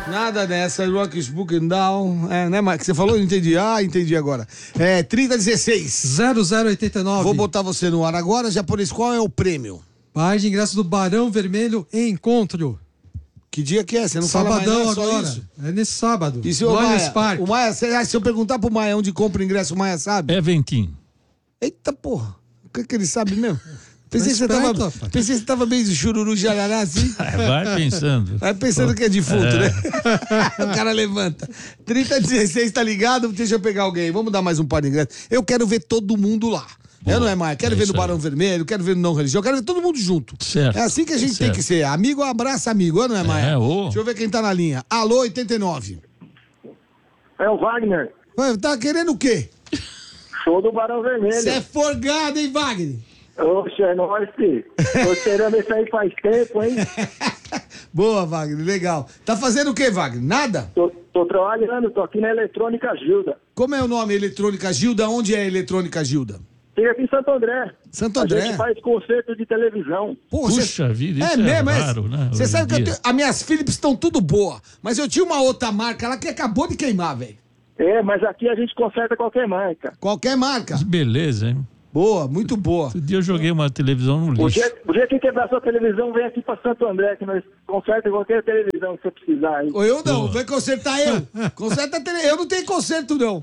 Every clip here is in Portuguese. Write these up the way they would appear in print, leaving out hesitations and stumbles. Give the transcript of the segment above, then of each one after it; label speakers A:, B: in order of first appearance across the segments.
A: Nada dessa, Rock Spook Down. Né, Mike? Você falou? Eu entendi. Entendi agora. 3016.
B: 0089.
A: Vou botar você no ar agora. Japonês, qual é o prêmio?
B: Par de ingresso do Barão Vermelho Encontro.
A: Que dia que é? Você não
B: Sabadão
A: fala mais nada,
B: agora.
A: só isso?
B: É nesse sábado.
A: E se o
B: Allianz
A: Maia,
B: Parque.
A: o Maia, se eu perguntar pro Maia onde compra o ingresso, o Maia sabe?
C: É Ventim.
A: Eita porra. O que ele sabe mesmo? Pensei que você tava bem de chururu de arará assim.
C: Vai pensando.
A: Vai pensando que é defunto, né? O cara levanta. 3016, tá ligado? Deixa eu pegar alguém. Vamos dar mais um par de ingresso. Eu quero ver todo mundo lá. Não é mais? Quero ver no Barão Vermelho, quero ver no Não Religião, quero ver todo mundo junto.
C: Certo.
A: É assim que a gente tem que ser. Amigo abraça amigo, não é, Maia?
C: Ô.
A: Deixa eu ver quem tá na linha. Alô, 89.
D: É o Wagner.
A: Ué, tá querendo o quê?
D: Show do Barão Vermelho.
A: Você é forgado, hein, Wagner?
D: Oxe, é nóis, filho. Tô esperando isso aí faz tempo, hein?
A: Boa, Wagner, legal. Tá fazendo o quê, Wagner? Nada?
D: Tô trabalhando, tô aqui na Eletrônica Gilda.
A: Como é o nome? Eletrônica Gilda? Onde é a Eletrônica Gilda?
D: Tem aqui em Santo André.
A: Santo André?
D: A gente faz concerto de televisão.
C: Puxa vida, isso é
A: mesmo,
C: raro, né?
A: Você
C: hoje
A: sabe
C: em
A: que
C: dia.
A: as minhas Philips estão tudo boa, mas eu tinha uma outra marca lá que acabou de queimar, velho.
D: Mas aqui a gente conserta qualquer marca.
A: Qualquer marca.
C: Que beleza, hein?
A: Boa, muito boa.
C: Outro dia eu joguei uma televisão no lixo.
D: O dia que quebrar sua televisão, vem aqui pra Santo André, que nós conserta qualquer televisão que você precisar aí.
A: Eu não, vai consertar eu. Conserta a tele... Eu não tenho conserto, não.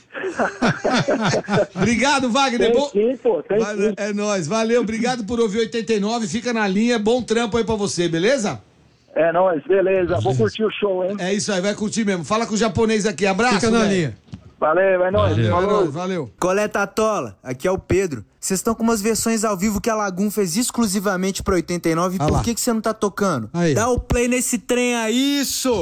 A: Obrigado, Wagner.
D: Tem sim, pô, tem sim.
A: É nóis, valeu, obrigado por ouvir 89, fica na linha, bom trampo aí pra você, beleza?
D: É nóis, beleza, vou curtir o show, hein?
A: É isso aí, vai curtir mesmo. Fala com o japonês aqui, abraço.
B: Fica na
A: velho.
B: linha.
D: Valeu, é nóis.
C: Valeu.
D: Falou.
A: Valeu.
E: Coleta Tola, aqui é o Pedro. Vocês estão com umas versões ao vivo que a Lagoon fez exclusivamente pra 89.
A: Ah lá.
E: Por que você não tá tocando?
B: Aí.
E: Dá o play nesse trem aí, isso!